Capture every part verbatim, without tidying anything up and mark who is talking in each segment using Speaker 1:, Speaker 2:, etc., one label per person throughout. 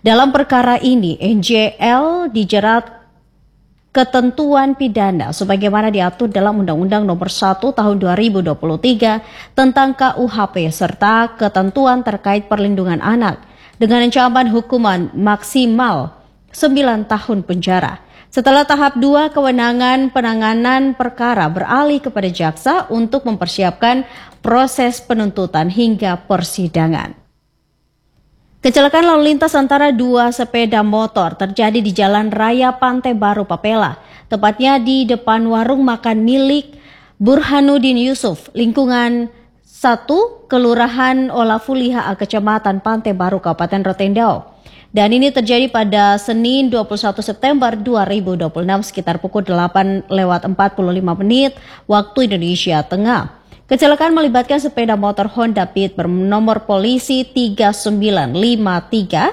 Speaker 1: Dalam perkara ini, N J L dijerat ketentuan pidana sebagaimana diatur dalam Undang-Undang Nomor satu Tahun dua ribu dua puluh tiga tentang K U H P serta ketentuan terkait perlindungan anak dengan ancaman hukuman maksimal sembilan tahun penjara. Setelah tahap dua, kewenangan penanganan perkara beralih kepada jaksa untuk mempersiapkan proses penuntutan hingga persidangan. Kecelakaan lalu lintas antara dua sepeda motor terjadi di Jalan Raya Pantai Baru Papela, tepatnya di depan warung makan milik Burhanuddin Yusuf, lingkungan satu, Kelurahan Olafuliha, Kecamatan Pantai Baru, Kabupaten Rotendao. Dan ini terjadi pada Senin dua puluh satu September dua ribu dua puluh enam sekitar pukul delapan lewat empat puluh lima menit waktu Indonesia Tengah. Kecelakaan melibatkan sepeda motor Honda Beat bernomor polisi tiga sembilan lima tiga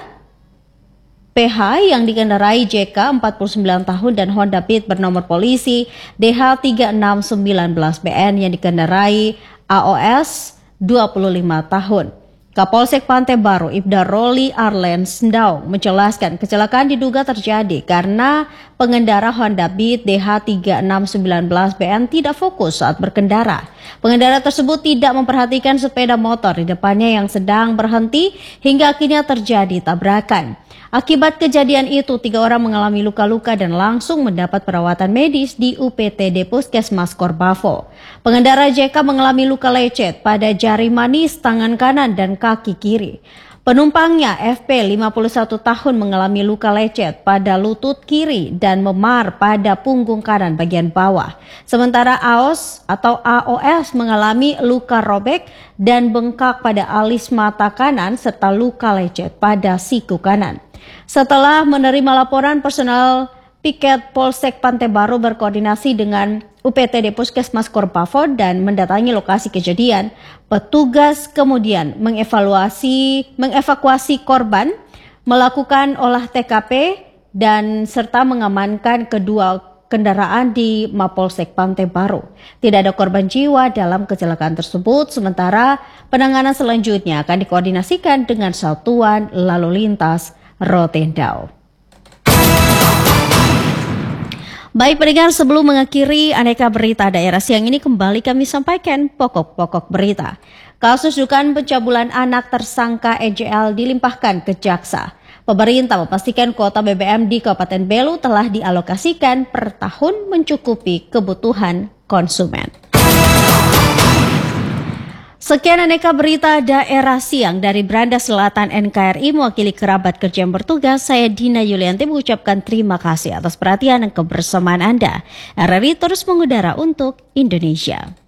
Speaker 1: P H yang dikendarai J K empat puluh sembilan tahun dan Honda Beat bernomor polisi D H tiga enam satu sembilan B N yang dikendarai A O S dua puluh lima tahun. Kapolsek Pantai Baru Ibda Roli Arlen Sendaung menjelaskan kecelakaan diduga terjadi karena pengendara Honda Beat D H tiga enam satu sembilan B N tidak fokus saat berkendara. Pengendara tersebut tidak memperhatikan sepeda motor di depannya yang sedang berhenti hingga akhirnya terjadi tabrakan. Akibat kejadian itu, tiga orang mengalami luka-luka dan langsung mendapat perawatan medis di U P T D Puskesmas Korbavo. Pengendara J K mengalami luka lecet pada jari manis tangan kanan dan kaki kiri. Penumpangnya F P lima puluh satu tahun mengalami luka lecet pada lutut kiri dan memar pada punggung kanan bagian bawah. Sementara A O S atau A O S mengalami luka robek dan bengkak pada alis mata kanan serta luka lecet pada siku kanan. Setelah menerima laporan, personel piket Polsek Pantai Baru berkoordinasi dengan U P T D Puskesmas Korbavo dan mendatangi lokasi kejadian. Petugas kemudian mengevaluasi, mengevakuasi korban, melakukan olah T K P dan serta mengamankan kedua kendaraan di Mapolsek Pantai Baru. Tidak ada korban jiwa dalam kecelakaan tersebut, sementara penanganan selanjutnya akan dikoordinasikan dengan Satuan Lalu Lintas Rotendao. Baik pendengar, sebelum mengakhiri aneka berita daerah siang ini, kembali kami sampaikan pokok-pokok berita. Kasus dugaan pencabulan anak tersangka N J L dilimpahkan ke jaksa. Pemerintah memastikan kuota B B M di Kabupaten Belu telah dialokasikan per tahun mencukupi kebutuhan konsumen. Sekian aneka berita daerah siang dari Beranda Selatan N K R I, mewakili kerabat kerja yang bertugas, saya Dina Yulianti mengucapkan terima kasih atas perhatian dan kebersamaan Anda. R R I terus mengudara untuk Indonesia.